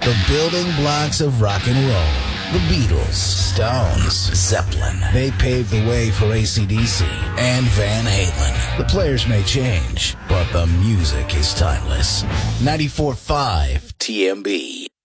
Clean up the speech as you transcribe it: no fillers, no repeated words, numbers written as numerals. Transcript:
The building blocks of rock and roll. The Beatles, Stones, Zeppelin. They paved the way for AC/DC and Van Halen. The players may change, but the music is timeless. 94.5 TMB.